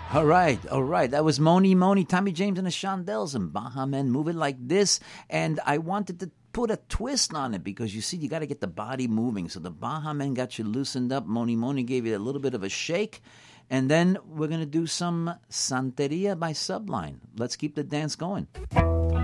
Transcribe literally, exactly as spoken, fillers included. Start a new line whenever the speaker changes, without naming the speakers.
All right, all right. That was Moni Moni, Tommy James and the Shondells and Baha Men Move It Like This. And I wanted to put a twist on it because you see, you got to get the body moving. So the Baha Men got you loosened up. Moni Moni gave you a little bit of a shake. And then we're going to do some Santeria by Sublime. Let's keep the dance going.